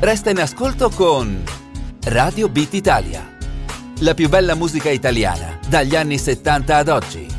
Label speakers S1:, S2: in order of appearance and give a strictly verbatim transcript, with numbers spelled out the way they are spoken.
S1: Resta in ascolto con Radio Beat Italia. La più bella musica italiana dagli anni settanta ad oggi.